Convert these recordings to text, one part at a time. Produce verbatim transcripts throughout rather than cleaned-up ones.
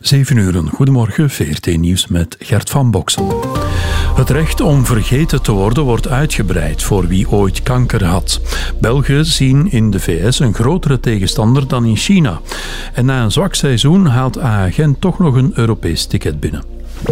Zeven uur, goedemorgen, V R T Nieuws met Gert van Boksen. Het recht om vergeten te worden wordt uitgebreid voor wie ooit kanker had. Belgen zien in de V S een grotere tegenstander dan in China. En na een zwak seizoen haalt A H Gent toch nog een Europees ticket binnen.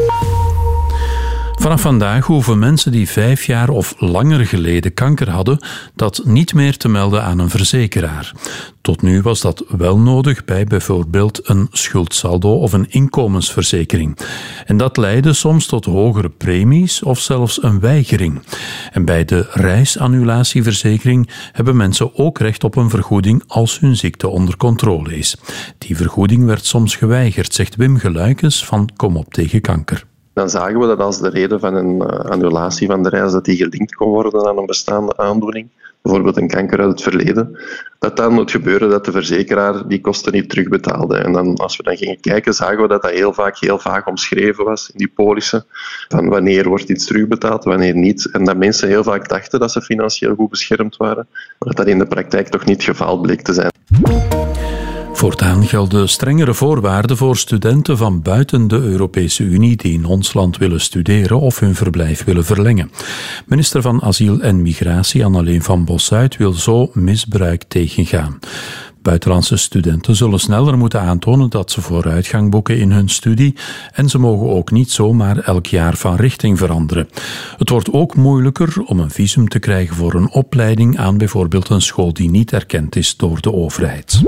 Vanaf vandaag hoeven mensen die vijf jaar of langer geleden kanker hadden, dat niet meer te melden aan een verzekeraar. Tot nu was dat wel nodig bij bijvoorbeeld een schuldsaldo of een inkomensverzekering. En dat leidde soms tot hogere premies of zelfs een weigering. En bij de reisannulatieverzekering hebben mensen ook recht op een vergoeding als hun ziekte onder controle is. Die vergoeding werd soms geweigerd, zegt Wim Geluikens van Kom op tegen kanker. Dan zagen we dat als de reden van een uh, annulatie van de reis dat die gelinkt kon worden aan een bestaande aandoening, bijvoorbeeld een kanker uit het verleden, dat dan moet gebeuren dat de verzekeraar die kosten niet terugbetaalde. En dan, als we dan gingen kijken, zagen we dat dat heel vaak heel vaag omschreven was in die polissen, van wanneer wordt iets terugbetaald, wanneer niet. En dat mensen heel vaak dachten dat ze financieel goed beschermd waren, maar dat dat in de praktijk toch niet het geval bleek te zijn. Voortaan gelden strengere voorwaarden voor studenten van buiten de Europese Unie die in ons land willen studeren of hun verblijf willen verlengen. Minister van Asiel en Migratie Anneleen van Bossuyt wil zo misbruik tegengaan. Buitenlandse studenten zullen sneller moeten aantonen dat ze vooruitgang boeken in hun studie en ze mogen ook niet zomaar elk jaar van richting veranderen. Het wordt ook moeilijker om een visum te krijgen voor een opleiding aan bijvoorbeeld een school die niet erkend is door de overheid.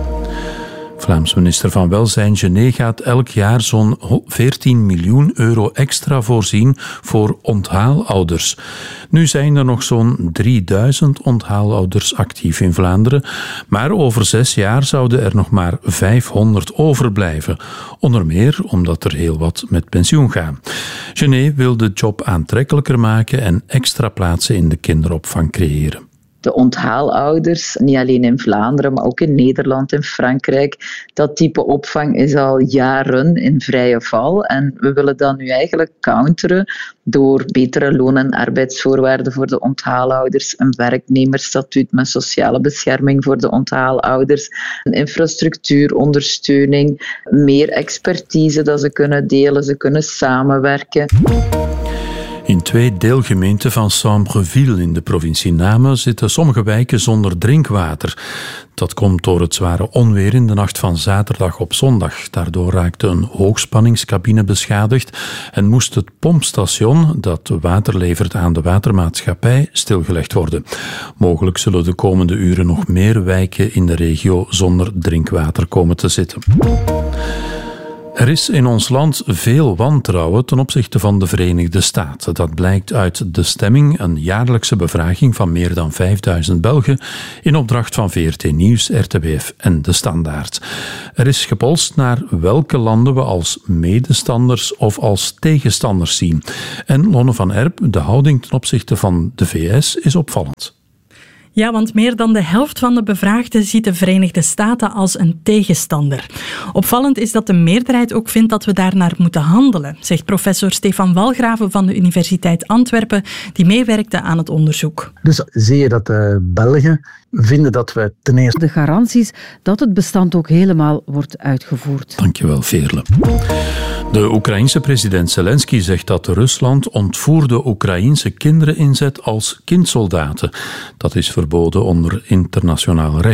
Vlaams minister van Welzijn Genet gaat elk jaar zo'n veertien miljoen euro extra voorzien voor onthaalouders. Nu zijn er nog zo'n drieduizend onthaalouders actief in Vlaanderen, maar over zes jaar zouden er nog maar vijfhonderd overblijven. Onder meer omdat er heel wat met pensioen gaan. Genet wil de job aantrekkelijker maken en extra plaatsen in de kinderopvang creëren. De onthaalouders, niet alleen in Vlaanderen, maar ook in Nederland en Frankrijk. Dat type opvang is al jaren in vrije val. En we willen dat nu eigenlijk counteren door betere loon- en arbeidsvoorwaarden voor de onthaalouders, een werknemersstatuut met sociale bescherming voor de onthaalouders, een infrastructuurondersteuning, meer expertise dat ze kunnen delen, ze kunnen samenwerken. In twee deelgemeenten van Sambreville in de provincie Namen zitten sommige wijken zonder drinkwater. Dat komt door het zware onweer in de nacht van zaterdag op zondag. Daardoor raakte een hoogspanningscabine beschadigd en moest het pompstation dat water levert aan de watermaatschappij stilgelegd worden. Mogelijk zullen de komende uren nog meer wijken in de regio zonder drinkwater komen te zitten. Er is in ons land veel wantrouwen ten opzichte van de Verenigde Staten. Dat blijkt uit De Stemming, een jaarlijkse bevraging van meer dan vijfduizend Belgen in opdracht van V R T Nieuws, R T B F en De Standaard. Er is gepolst naar welke landen we als medestanders of als tegenstanders zien. En Lonne van Erp, de houding ten opzichte van de V S is opvallend. Ja, want meer dan de helft van de bevraagden ziet de Verenigde Staten als een tegenstander. Opvallend is dat de meerderheid ook vindt dat we daarnaar moeten handelen, zegt professor Stefan Walgraven van de Universiteit Antwerpen, die meewerkte aan het onderzoek. Dus zie je dat de Belgen vinden dat we ten eerste de garanties dat het bestand ook helemaal wordt uitgevoerd. Dankjewel, Veerle. De Oekraïense president Zelensky zegt dat Rusland ontvoerde Oekraïense kinderen inzet als kindsoldaten. Dat is verboden onder internationaal recht.